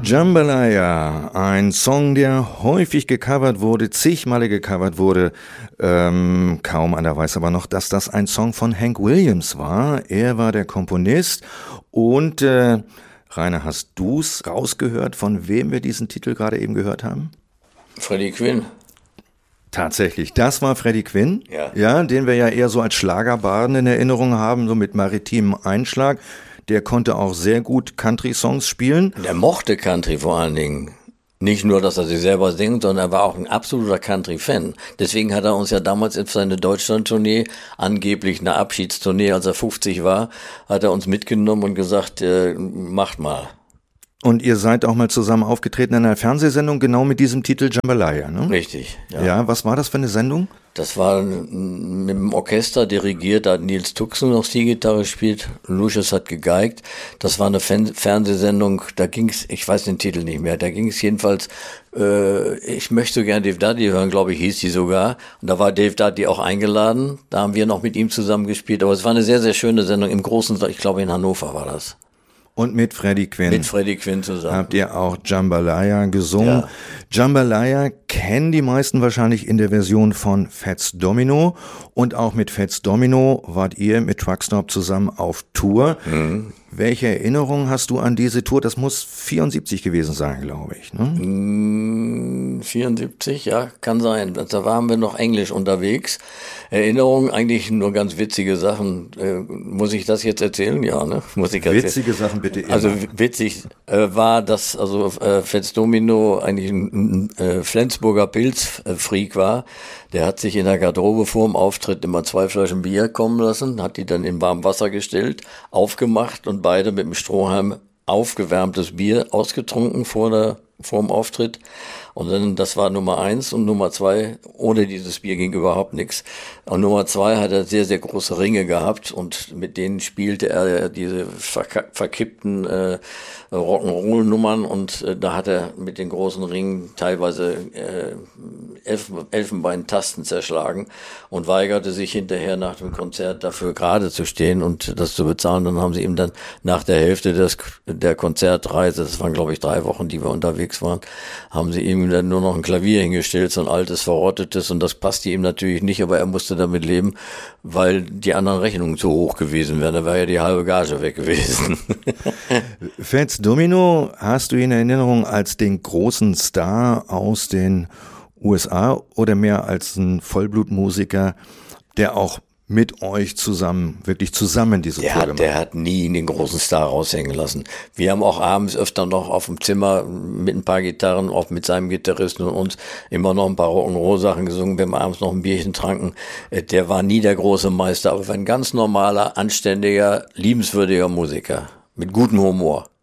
Jambalaya, ein Song, der häufig gecovert wurde, zigmal gecovert wurde. Kaum einer weiß aber noch, dass das ein Song von Hank Williams war. Er war der Komponist. Und Rainer, hast du's rausgehört, von wem wir diesen Titel gerade eben gehört haben? Freddie Quinn. Tatsächlich, das war Freddie Quinn, ja, den wir ja eher so als Schlagerbarden in Erinnerung haben, so mit maritimem Einschlag. Der konnte auch sehr gut Country-Songs spielen. Der mochte Country vor allen Dingen. Nicht nur, dass er sie selber singt, sondern er war auch ein absoluter Country-Fan. Deswegen hat er uns ja damals in seine Deutschland-Tournee, angeblich eine Abschiedstournee, als er 50 war, hat er uns mitgenommen und gesagt, macht mal. Und ihr seid auch mal zusammen aufgetreten in einer Fernsehsendung, genau mit diesem Titel Jambalaya, ne? Richtig, ja. Ja, was war das für eine Sendung? Das war mit dem Orchester dirigiert, da hat Nils Tuxen noch die Gitarre gespielt, Lucius hat gegeigt. Das war eine Fernsehsendung, da ging's, ich weiß den Titel nicht mehr, da ging's jedenfalls, ich möchte gerne Dave Dudley hören, glaube ich, hieß die sogar. Und da war Dave Dudley auch eingeladen, da haben wir noch mit ihm zusammen gespielt. Aber es war eine sehr, sehr schöne Sendung im großen, ich glaube in Hannover war das. Und mit Freddie Quinn. Mit Freddie Quinn zusammen. Habt ihr auch Jambalaya gesungen. Ja. Jambalaya kennen die meisten wahrscheinlich in der Version von Fats Domino. Und auch mit Fats Domino wart ihr mit Truckstop zusammen auf Tour. Mhm. Welche Erinnerung hast du an diese Tour? Das muss 74 gewesen sein, glaube ich, ne? 74, ja, kann sein. Da waren wir noch englisch unterwegs. Erinnerungen, eigentlich nur ganz witzige Sachen. Muss ich das jetzt erzählen? Ja, ne? Muss ich witzige Sachen bitte immer. Also witzig war, dass Fats Domino eigentlich ein Flensburger Pilzfreak war. Der hat sich in der Garderobe vor dem Auftritt immer 2 Flaschen Bier kommen lassen, hat die dann in warmem Wasser gestellt, aufgemacht und beide mit dem Strohhalm aufgewärmtes Bier ausgetrunken vor dem Auftritt. Und dann, das war Nummer 1 und Nummer 2, ohne dieses Bier ging überhaupt nichts. Und Nummer 2 hat er sehr, sehr große Ringe gehabt und mit denen spielte er diese verkippten Rock'n'Roll-Nummern und da hat er mit den großen Ringen teilweise Elfenbeintasten zerschlagen und weigerte sich hinterher nach dem Konzert dafür gerade zu stehen und das zu bezahlen. Dann haben sie ihm dann nach der Hälfte der Konzertreise, das waren glaube ich 3 Wochen, die wir unterwegs waren, haben sie ihm dann nur noch ein Klavier hingestellt, so ein altes, verrottetes, und das passte ihm natürlich nicht, aber er musste damit leben, weil die anderen Rechnungen zu hoch gewesen wären. Da wäre ja die halbe Gage weg gewesen. Fats Domino hast du in Erinnerung als den großen Star aus den USA oder mehr als ein Vollblutmusiker, der auch mit euch wirklich zusammen diese Tour gemacht? Der hat nie den großen Star raushängen lassen. Wir haben auch abends öfter noch auf dem Zimmer mit ein paar Gitarren, auch mit seinem Gitarristen und uns immer noch ein paar Rock'n'Roll-Sachen gesungen, wenn wir abends noch ein Bierchen tranken. Der war nie der große Meister, aber ein ganz normaler, anständiger, liebenswürdiger Musiker mit gutem Humor.